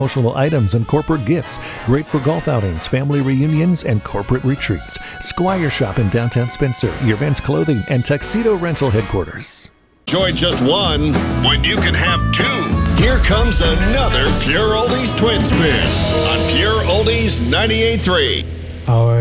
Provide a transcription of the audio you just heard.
promotional items and corporate gifts. Great for golf outings, family reunions, and corporate retreats. Squire Shop in downtown Spencer, your men's clothing and tuxedo rental headquarters. Enjoy just one when you can have two. Here comes another Pure Oldies Twin Spin on Pure Oldies 98.3.